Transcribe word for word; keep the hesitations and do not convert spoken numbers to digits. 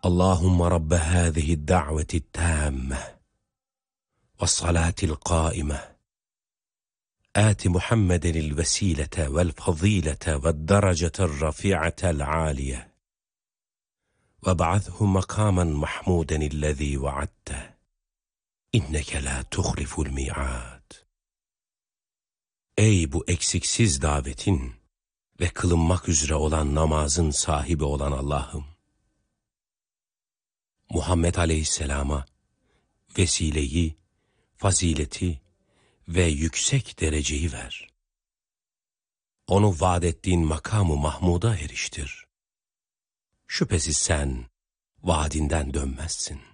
Allahümme Rabbe hâzihi da'veti tâmme ve salatil qâime آت محمد الوسيلة والفضيلة والدرجة الرفيعة العالية وابعثه مقاما محمودا الذي وعدته إنك لا تخلف الميعاد. Ey bu eksiksiz davetin ve kılınmak üzere olan namazın sahibi olan Allah'ım, Muhammed Aleyhisselam'a vesileyi, fazileti ve yüksek dereceyi ver. Onu vaad ettiğin makamı Mahmud'a eriştir. Şüphesiz sen vaadinden dönmezsin.